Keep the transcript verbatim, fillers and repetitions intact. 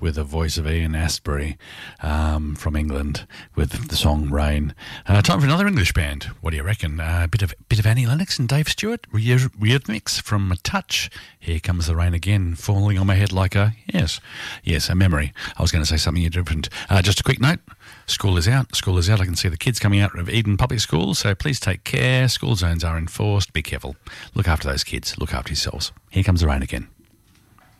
with the voice of Ian Astbury um, from England with the song Rain. Uh, time for another English band. What do you reckon? Uh, a bit of bit of Annie Lennox and Dave Stewart. Rhythmics from Touch. Here Comes the Rain Again, falling on my head like a, yes, yes, a memory. I was going to say something different. Uh, just a quick note. School is out. School is out. I can see the kids coming out of Eden Public School, so please take care. School zones are enforced. Be careful. Look after those kids. Look after yourselves. Here comes the rain again.